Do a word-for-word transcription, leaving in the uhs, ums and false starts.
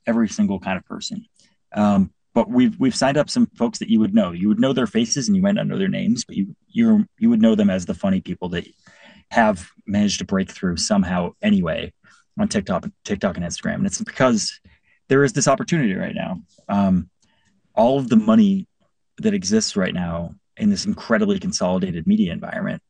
every single kind of person. Um, but we've we've signed up some folks that you would know. You would know their faces and you might not know their names, but you you you would know them as the funny people that have managed to break through somehow anyway on TikTok, TikTok and Instagram. And it's because there is this opportunity right now. Um, all of the money that exists right now in this incredibly consolidated media environment